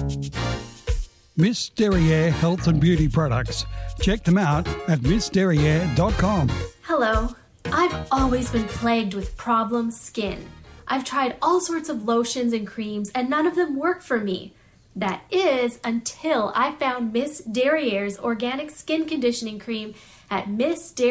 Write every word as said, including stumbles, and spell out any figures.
Miss Derriere Health and Beauty Products. Check them out at miss derriere dot com. Hello. I've always been plagued with problem skin. I've tried all sorts of lotions and creams and none of them work for me. That is until I found Miss Derriere's Organic Skin Conditioning Cream at Miss Derriere.